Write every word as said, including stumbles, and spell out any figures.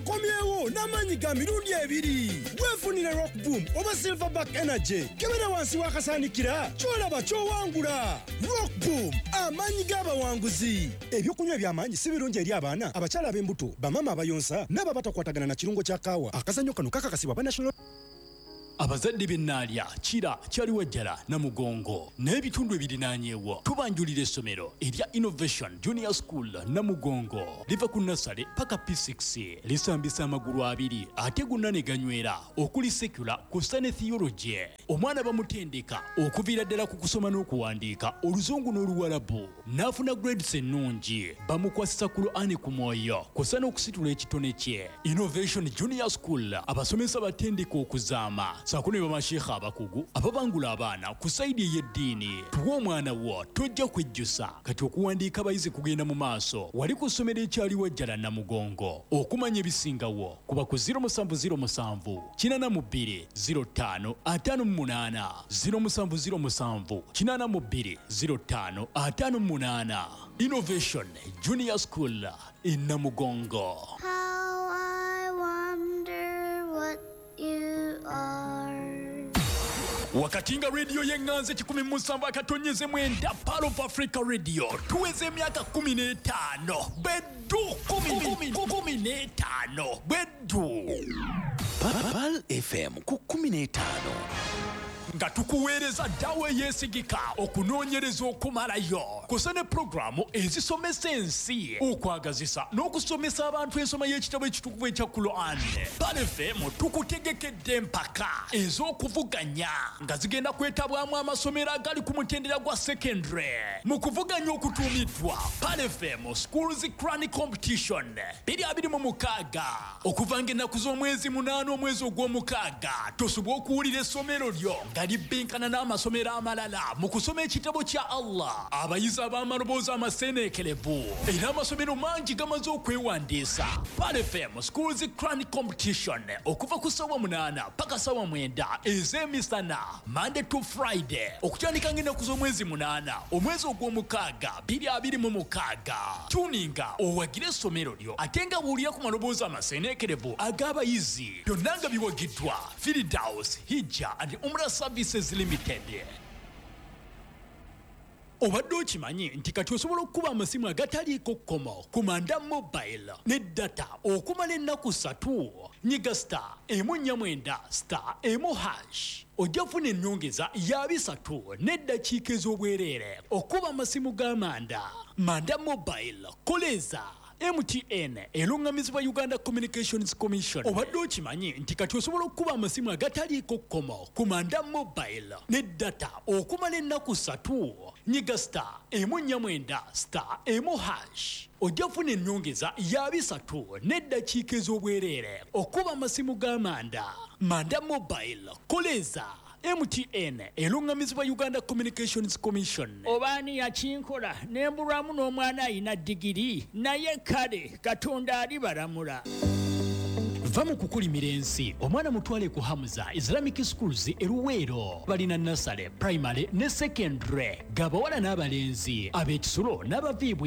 akomyewo n'amanyi ga mirundi ebiri. Weefunire Rock Boom oba Silverback Energy kebera wansi wakasanikira kyolaba kyowangula. Rock Boom amanyi g'abawanguzi. Ebyokunywa eby'amaanyi si birungi eri abaana abakyala ab'embuto bamama abayonsa n'ababatakwatagana na kirungo kya kaawa. Akazannyo kano kakakasibwa ba National. Abazadde b'ennaalya kira kyaliwajjala Namugongo n'ebitundu ebirinaanyeewo tubanjulira essomero erya Innovation Junior School Namugongo liva ku nasale paka P six lisambisa amagulu abiri ate gonna ne ganywera okuli secular kussa ne theology. Omwana bamutendeka okuviira ddala ku kusoma n'okuwandiika oluzungu n'oluwalabu n'afuna grades ennungi bamukwasisa ku Qur'ani ku mwoyo kussa n'okusitula ekitone kye. Innovation Junior School abasomesa batendeka okuzaama sakune bamashekha abakugu ababangula abaana ku saidi y'eddiini. Tuwa omwana wo tojja kwejjusa kati okuwandiika abayizi kugenda mu maaso. Wali ku ssomero ekyaliwajjala Namugongo okumanya ebisingawo kuba ku zero seven zero seven kinana mu bbiri zero ttaano ataano mu munaana zero seven zero seven kinana mu bbiri zero ttaano ataano mu munaana. Innovation Junior School in Namugongo. How I wonder what you are. Wakatinga radio yenganze kikumi musanvu akatonyeze mwenda Part of Africa Radio tuweze emyaka kumi n'etaano beddu kumi n'etaano beddu Pal F M ku kumi n'etaano nga tukuweereza ddawe yeesigika okunoonyereza okumalayo kusa ne programu ezisomesa ensi okwagazisa n'okusomesa abantu ensoma y'ekitabo ekitukuvu ekya Qur'an. Pal F M tukutegekedde empaka ez'okuvuganya nga zigenda kwetabwamu amasomero agali ku mutendera gwa secondary mu kuvuganya okutuumiddwa Pal F M Schools Crown Competition bbiri abiri mu mukaaga okuva ng'ennaku z'omwezi munaana omwezi ogw'omukaaga tosobwa okuwulira essomero lyo nga libbinkana n'amasomero amalala mu kusoma ekitabo kya Allah. Abayizi ab'amaloboozi amaseeneekerevu era amasomero mangi gamaze okwewandiisa. Pal F M Schools Crown Competition okuva ku ssaawa munaana paka ssaawa mwenda ez'emisana Monday to Friday okutandika ng'ennaku z'omwezi munaana omwezi ogw'omukaaga bbiri abiri mu mukaaga. Tuninga owagire essomero lyo ate nga buulira ku maloboozi amaseeneekerevu ag'abayizi byonna nga biwagiddwa Firdaus Hijja and Umrah Services Limited. Obadde okimanyi nti kati osobola okukuba amasimu agataliiko kkomo ku Manda Mobile ne data okumala ennaku ssatu. Nyiga star emu nnya mwenda star emu hash ojja kufuna ennyongeza ya bisatu n'eddakiika ez'obwereere okuba amasimu g'amanda. Manda Mobile koleza M T N elungamizibwa Uganda Communications Commission. Obadde okimanyi nti kati osobola okukuba amasimu agataliiko kkomo ku Manda Mobile ne data okumala ennaku ssatu. Nyiga star emu nnya mwenda star emu hash ojja kufuna ennyongeza ya bisatu n'eddakiika ez'obwereere okuba amasimu g'amanda. Manda Mobile koleza M T N elungamizibwa Uganda Communications Commission. Obaani yakinkola nembulwamu n'omwana ayina digiri naye kale Katonda alibalamula. Va mu kukulimira ensi omwana mutwale ku Hamza Islamic Schools e Luweero balina nasale primary ne secondary gabawala n'abalenzi ab'ekisulo n'abaviibwe